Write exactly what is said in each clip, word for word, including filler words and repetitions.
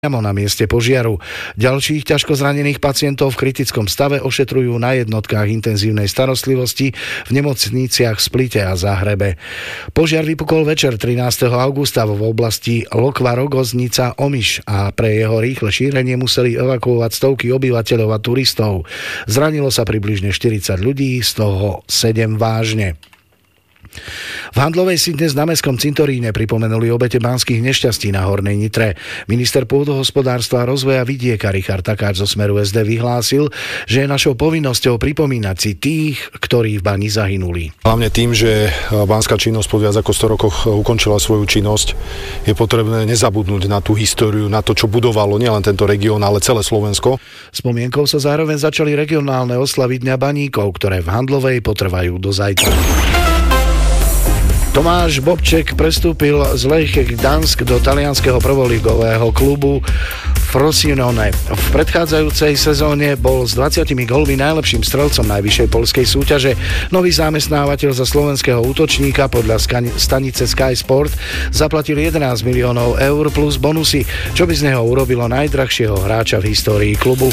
priamo na mieste požiaru. Ďalších ťažko zranených pacientov v kritickom stave ošetrujú na jednotkách intenzívnej starostlivosti v nemocniciach v Splite a Záhrebe. Požiar vypukol večer trinásteho augusta v oblasti Lokva Rogoznica Omiš a pre jeho rýchle šírenie museli evakuovať stovky obyvateľov a turistov. Zranilo sa približne štyridsať ľudí, z toho sedem vážne. V Handlovej si dnes na mestskom cintoríne pripomenuli obete banských nešťastí na Hornej Nitre. Minister pôdohospodárstva a rozvoja vidieka Richard Takáč zo Smeru es dé vyhlásil, že je našou povinnosťou pripomínať si tých, ktorí v bani zahynuli. Hlavne tým, že banská činnosť po viac ako sto rokoch ukončila svoju činnosť, je potrebné nezabudnúť na tú históriu, na to, čo budovalo nielen tento región, ale celé Slovensko. Spomienkou sa zároveň začali regionálne oslavy Dňa baníkov, ktoré v Handlovej potrvajú do zajtra. Tomáš Bobček prestúpil z Lech Gdansk do talianskeho prvoligového klubu Frosinone. V predchádzajúcej sezóne bol s dvadsiatimi gólmi najlepším strelcom najvyššej poľskej súťaže. Nový zamestnávateľ za slovenského útočníka podľa stanice Sky Sport zaplatil jedenásť miliónov eur plus bonusy, čo by z neho urobilo najdrahšieho hráča v histórii klubu.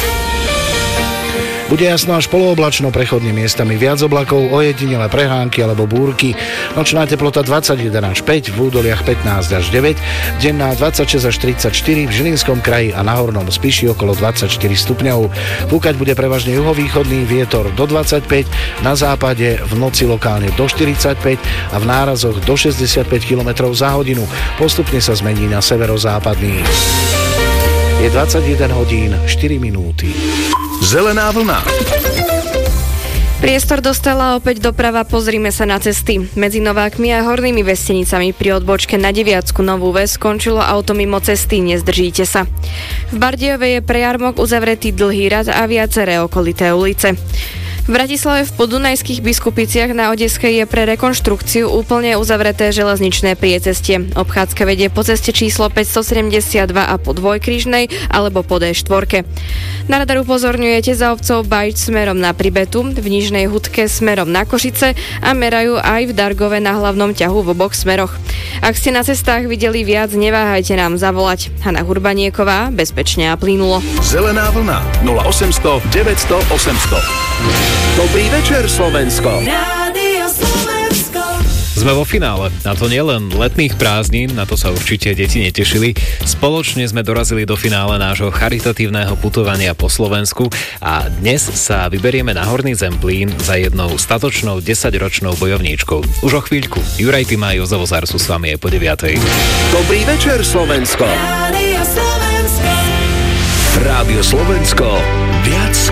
Bude jasno až polooblačno, prechodne miestami viac oblakov, ojedinele prehánky alebo búrky. Nočná teplota dvadsaťjeden až päť, v údoliach pätnásť až deväť, denná dvadsaťšesť až tridsaťštyri, v Žilinskom kraji a na Hornom Spiši okolo dvadsaťštyri stupňov. Fúkať bude prevažne juhovýchodný vietor do dvadsaťpäť, na západe v noci lokálne do štyridsaťpäť a v nárazoch do šesťdesiatpäť kilometrov za hodinu. Postupne sa zmení na severozápadný. Je dvadsaťjeden hodín štyri minúty. Zelená vlna. Priestor dostala opäť doprava, pozrime sa na cesty. Medzi Novákmi a Hornými Vesenicami pri odbočke na Deviatsku Novú Ves skončilo auto mimo cesty, nezdržíte sa. V Bardejove je pre jarmok uzavretý dlhý rad a viaceré okolité ulice. V Bratislave v Podunajských Biskupiciach na Odeskej je pre rekonštrukciu úplne uzavreté železničné priecestie. Obchádzka vedie po ceste číslo päťstosedemdesiatdva a po Dvojkrížnej alebo po dé štyri. Na radar upozorňujete za obcov Bajč smerom na Pribetu, v Nižnej Hudke smerom na Košice a merajú aj v Dargove na hlavnom ťahu v oboch smeroch. Ak ste na cestách videli viac, neváhajte nám zavolať. Hanna Hurbanieková, bezpečne a plynulo. Zelená vlna nula osemsto deväťsto osemsto. Dobrý večer, Slovensko. Rádio Slovensko. Sme vo finále, a to nielen letných prázdnin, na to sa určite deti netešili. Spoločne sme dorazili do finále nášho charitatívneho putovania po Slovensku a dnes sa vyberieme na Horný Zemplín za jednou statočnou desaťročnou bojovníčkou. Už o chvíľku. Juraj Tyma a Jozo Vozár sú s vami aj po deviatej. Dobrý večer, Slovensko. Rádio Slovensko. Rádio Slovensko. Viac